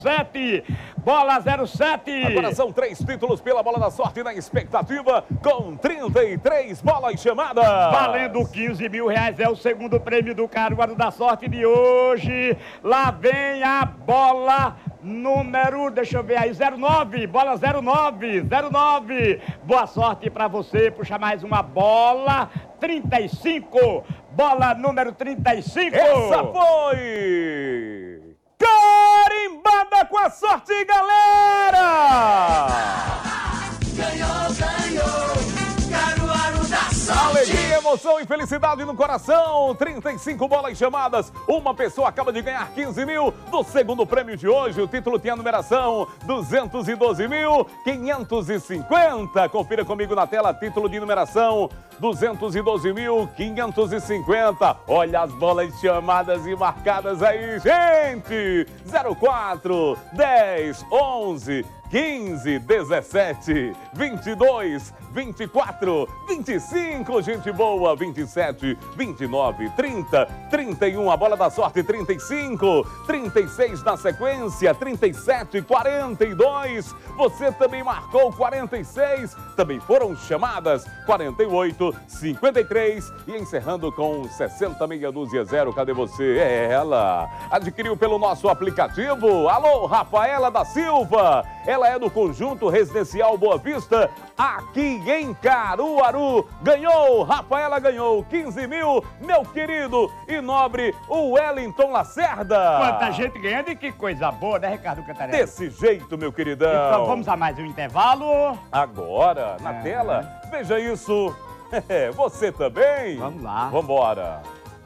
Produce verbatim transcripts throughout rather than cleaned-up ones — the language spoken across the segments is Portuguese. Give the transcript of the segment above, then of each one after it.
sete, bola zero sete. Agora são três títulos pela bola da sorte na expectativa, com trinta e três bolas chamadas. Valendo quinze mil reais, é o segundo prêmio do Caruaru da Sorte de hoje. Lá vem a bola número, deixa eu ver aí, zero nove, bola zero nove, zero nove. Boa sorte pra você, puxa mais uma bola, trinta e cinco, bola número trinta e cinco. Essa foi carimbada com a sorte, galera! Ganhou, ganhou, Caruaru da Sorte. Alegria, emoção e felicidade no coração. trinta e cinco bolas chamadas. Uma pessoa acaba de ganhar quinze mil do segundo prêmio de hoje. O título tem a numeração duzentos e doze mil, quinhentos e cinquenta. Confira comigo na tela, título de numeração duzentos e doze mil, quinhentos e cinquenta. Olha as bolas chamadas e marcadas aí, gente! zero quatro, dez, onze, quinze, dezessete, vinte e dois, vinte e quatro, vinte e cinco, gente boa, vinte e sete, vinte e nove, trinta, trinta e um, a bola da sorte, trinta e cinco, trinta e seis na sequência, trinta e sete, quarenta e dois, você também marcou quarenta e seis, também foram chamadas quarenta e oito, cinquenta e três e encerrando com sessenta, meia dúzia zero, cadê você? É ela, adquiriu pelo nosso aplicativo. Alô, Rafaela da Silva, ela é do Conjunto Residencial Boa Vista, aqui em Caruaru. Ganhou, Rafaela ganhou quinze mil, meu querido e nobre Wellington Lacerda. Quanta gente ganhando e que coisa boa, né, Ricardo Cantarelli? Desse jeito, meu queridão. Então vamos a mais um intervalo. Agora, na É. tela, veja isso. Você também? Vamos lá. Vambora.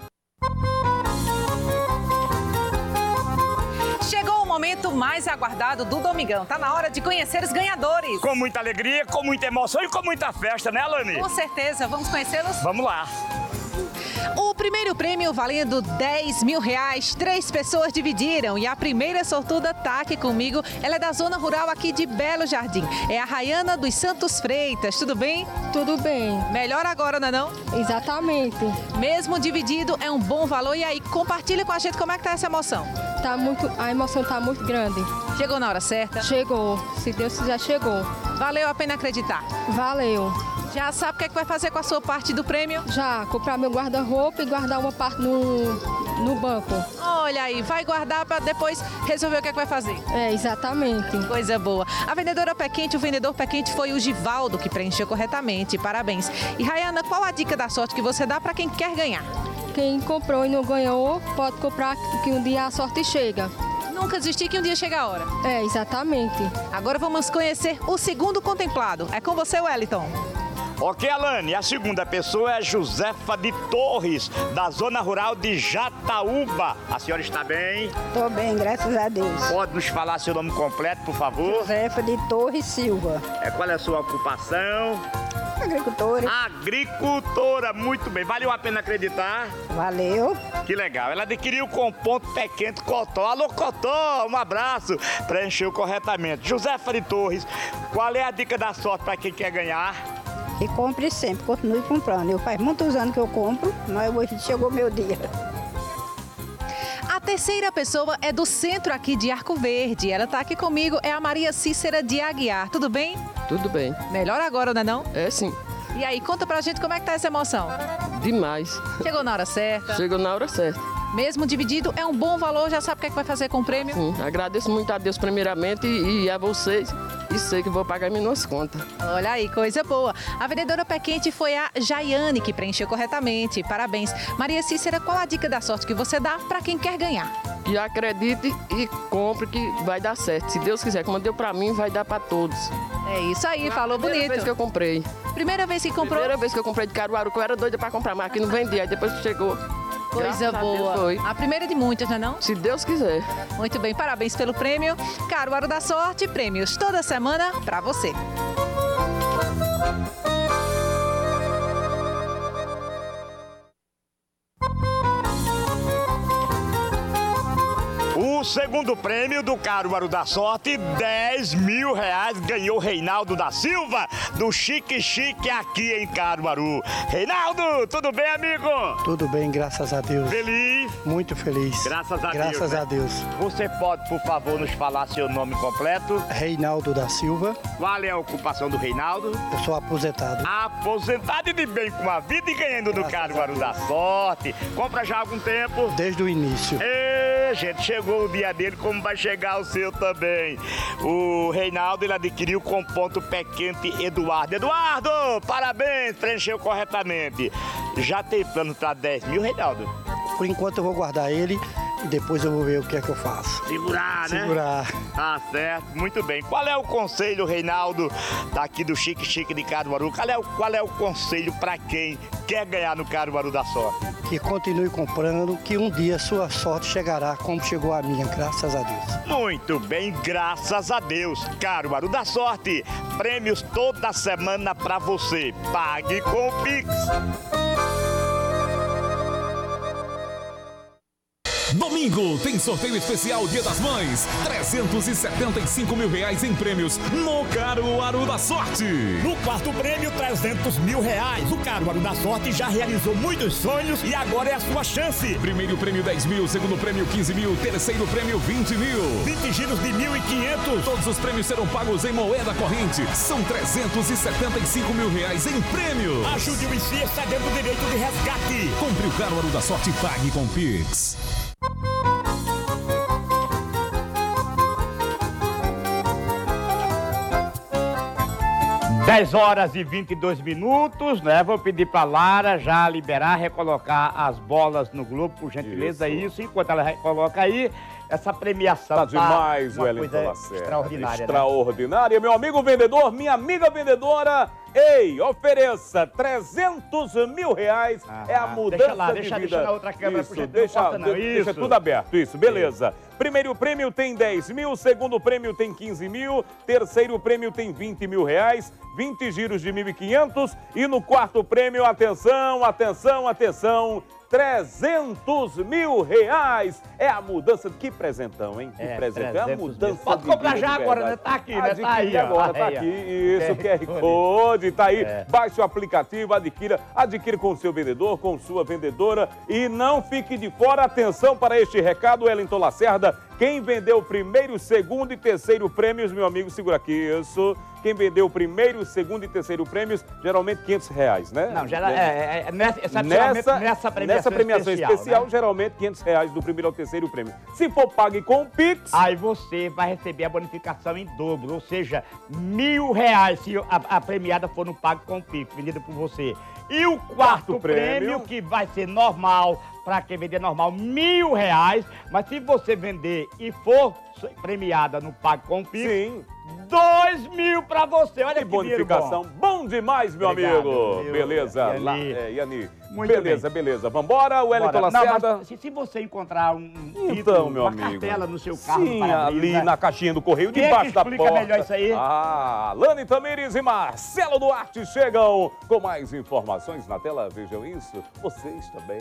Chegou o momento mais aguardado do Domingão. Tá na hora de conhecer os ganhadores. Com muita alegria, com muita emoção e com muita festa, né, Alane? Com certeza, vamos conhecê-los? Vamos lá. O primeiro prêmio valendo dez mil reais, três pessoas dividiram e a primeira sortuda tá aqui comigo. Ela é da zona rural aqui de Belo Jardim. É a Rayana dos Santos Freitas, tudo bem? Tudo bem, Melhor agora, não é não? exatamente. Mesmo dividido é um bom valor. E aí, compartilha com a gente como é que tá essa emoção. Tá muito, a emoção tá muito grande. Chegou na hora certa? Chegou, se Deus quiser, chegou. Valeu a pena acreditar. Valeu. Já sabe o que é que vai fazer com a sua parte do prêmio? Já, comprar meu guarda-roupa e guardar uma parte no, no banco. Olha aí, vai guardar para depois resolver o que é que vai fazer. É, exatamente. Coisa boa. A vendedora pé quente, o vendedor pé quente foi o Givaldo, que preencheu corretamente. Parabéns. E Rayana, qual a dica da sorte que você dá para quem quer ganhar? Quem comprou e não ganhou, pode comprar que um dia a sorte chega. Nunca desistir que um dia chega a hora. É, exatamente. Agora vamos conhecer o segundo contemplado. É com você, Wellington. Ok, Alane, a segunda pessoa é Josefa de Torres, da zona rural de Jataúba. A senhora está bem? Estou bem, graças a Deus. Pode nos falar seu nome completo, por favor? Josefa de Torres Silva, É, qual é a sua ocupação? agricultora. Agricultora, muito bem. Valeu a pena acreditar? Valeu. Que legal. Ela adquiriu com ponto pé quente Cotó. Alô, Cotó, um abraço. Preencheu corretamente. Josefa de Torres, qual é a dica da sorte para quem quer ganhar? E compre sempre, continue comprando. Eu faz muitos anos que eu compro, mas hoje chegou meu dia. A terceira pessoa é do centro aqui de Arco Verde. Ela está aqui comigo, é a Maria Cícera de Aguiar. Tudo bem? Tudo bem. Melhor agora, não é não? É sim, E aí, conta pra gente como é que tá essa emoção. demais. Chegou na hora certa. Chegou na hora certa. Mesmo dividido, é um bom valor, já sabe o que é que vai fazer com o prêmio? Sim, agradeço muito a Deus primeiramente e, e a vocês. E sei que vou pagar minhas contas. Olha aí, coisa boa. A vendedora pé quente foi a Jaiane, que preencheu corretamente. Parabéns. Maria Cícera, qual a dica da sorte que você dá para quem quer ganhar? Que acredite e compre que vai dar certo. Se Deus quiser, como deu pra mim, vai dar pra todos. É isso aí, falou Primeira bonito. vez que eu comprei. Primeira vez que comprou? Primeira vez que eu comprei de Caruaru, que eu era doida pra comprar, mas aqui não vendia. Aí depois que chegou. Coisa graças a Deus, boa. foi. A primeira de muitas, não é não? Se Deus quiser. Muito bem, parabéns pelo prêmio. Caruaru da Sorte, prêmios toda semana pra você. O segundo prêmio do Caruaru da Sorte, dez mil reais, ganhou Reinaldo da Silva, do Chique Chique aqui em Caruaru. Reinaldo, tudo bem, amigo? Tudo bem, graças a Deus. Feliz? Muito feliz. Graças a graças Deus. Graças a né? Deus. Você pode, por favor, nos falar seu nome completo? Reinaldo da Silva. Qual é a ocupação do Reinaldo? Eu sou aposentado. Aposentado e de bem com a vida e ganhando do Caruaru da Sorte. Compra já há algum tempo? Desde o início. E, gente, chegou o dia dele, como vai chegar o seu também. O Reinaldo, ele adquiriu com ponto pé quente Eduardo. Eduardo, parabéns, preencheu corretamente. Já tem plano para dez mil, Reinaldo? Por enquanto eu vou guardar ele e depois eu vou ver o que é que eu faço. Segurar, né? Segurar. Tá certo, muito bem. Qual é o conselho, Reinaldo, daqui do Chique Chique de Caruaru? Qual é o, qual é o conselho para quem quer ganhar no Caruaru da Sorte? Que continue comprando, que um dia sua sorte chegará como chegou a minha, graças a Deus. Muito bem, graças a Deus. Caruaru da Sorte, prêmios toda semana para você. Pague com o Pix. Domingo tem sorteio especial Dia das Mães. trezentos e setenta e cinco mil reais em prêmios no Caruaru da Sorte. No quarto prêmio, trezentos mil reais. O Caruaru da Sorte já realizou muitos sonhos e agora é a sua chance. Primeiro prêmio dez mil, segundo prêmio quinze mil, terceiro prêmio vinte mil. vinte giros de mil e quinhentos. Todos os prêmios serão pagos em moeda corrente. São trezentos e setenta e cinco mil reais em prêmios. Ajude o I C E cedendo o direito de resgate. Compre o Caruaru da Sorte e pague com Pix. dez horas e vinte e dois minutos, né? Vou pedir pra Lara já liberar, recolocar as bolas no Globo, por gentileza, isso. isso. Enquanto ela coloca aí, essa premiação tá demais, tá Wellington Lacerda. Extraordinária. Extraordinária. Né? Meu amigo vendedor, minha amiga vendedora, ei, ofereça trezentos mil reais. Ah, é a mudança deixa lá, de deixa, vida. Deixa na outra câmera, isso, por deixa, não não. deixa isso. tudo aberto, isso, beleza. Isso. Primeiro prêmio tem dez mil, segundo prêmio tem quinze mil, terceiro prêmio tem vinte mil reais, vinte giros de mil e quinhentos e no quarto prêmio, atenção, atenção, atenção, trezentos mil reais. É a mudança. Que presentão, hein? Que é, presentão. É a mudança. Pode comprar já agora, né? Tá aqui, né? Tá aí agora, tá aqui. Isso, o Q R Code, tá aí. É. Baixe o aplicativo, adquira, adquira com o seu vendedor, com sua vendedora e não fique de fora. Atenção para este recado, Wellington Lacerda. Quem vendeu o primeiro, segundo e terceiro prêmios, meu amigo, segura aqui, isso. Quem vendeu o primeiro, segundo e terceiro prêmios, geralmente quinhentos reais, né? Não, geral, é, é, nessa, nessa, nessa premiação, nessa premiação especial, especial né? geralmente quinhentos reais do primeiro ao terceiro prêmio. Se for pague com o Pix... Aí você vai receber a bonificação em dobro, ou seja, mil reais se a, a premiada for no pague com o Pix, vendida por você. E o quarto, quarto prêmio, prêmio, que vai ser normal, para quem vender normal, mil reais. Mas se você vender e for premiada no Pague com o Pix, sim, dois mil para você. Olha que, que bonificação. Bom. bom demais, meu Obrigado, amigo. Meu, beleza. Yani. Lá, é, Yani. Muito beleza, bem. beleza. Vambora, Wellington Lacerda. Não, se, se você encontrar um então, título, meu uma amigo, cartela no seu carro, sim, ali na caixinha do correio, Quem debaixo é que da explica porta. melhor isso aí? Ah, Lani Tamires e Marcelo Duarte chegam com mais informações na tela. Vejam isso. Vocês também.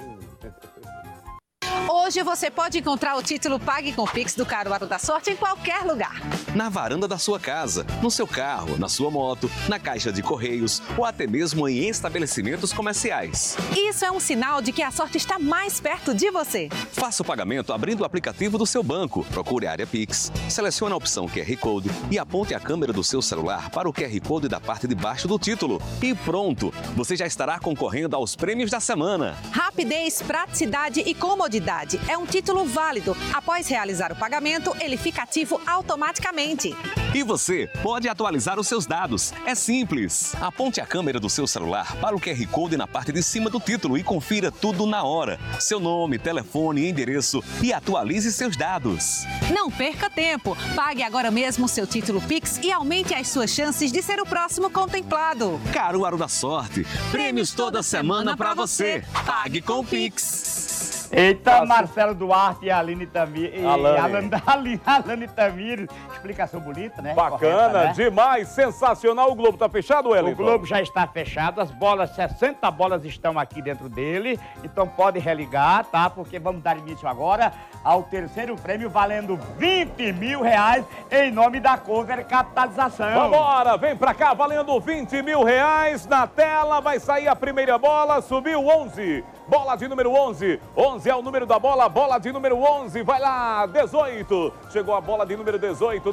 Hoje você pode encontrar o título Pague com Pix do Caruaru da Sorte em qualquer lugar. Na varanda da sua casa, no seu carro, na sua moto, na caixa de correios ou até mesmo em estabelecimentos comerciais. Isso é um sinal de que a sorte está mais perto de você. Faça o pagamento abrindo o aplicativo do seu banco. Procure a área Pix, selecione a opção Q R Code e aponte a câmera do seu celular para o Q R Code da parte de baixo do título. E pronto, você já estará concorrendo aos prêmios da semana. Rapidez, praticidade e comodidade. É um título válido. Após realizar o pagamento, ele fica ativo automaticamente. E você pode atualizar os seus dados. É simples. Aponte a câmera do seu celular para o Q R Code na parte de cima do título e confira tudo na hora. Seu nome, telefone, endereço e atualize seus dados. Não perca tempo. Pague agora mesmo seu título Pix e aumente as suas chances de ser o próximo contemplado. Caruaru da Sorte. Prêmios toda semana para você. Pague com Pix. Eita, Fácil. Marcelo Duarte e Aline Tamires. Alane. Alane, Alane Tamires. Explicação bonita, né? Bacana, Correta, né? demais, sensacional. O Globo tá fechado, O Wellington? Globo já está fechado, as bolas, sessenta bolas estão aqui dentro dele, então pode religar, tá? Porque vamos dar início agora ao terceiro prêmio, valendo vinte mil reais em nome da Cover Capitalização. Vambora, vem pra cá, valendo vinte mil reais na tela, vai sair a primeira bola, subiu onze. Bola de número onze, onze é o número da bola, bola de número onze, vai lá, dezoito. Chegou a bola de número dezoito.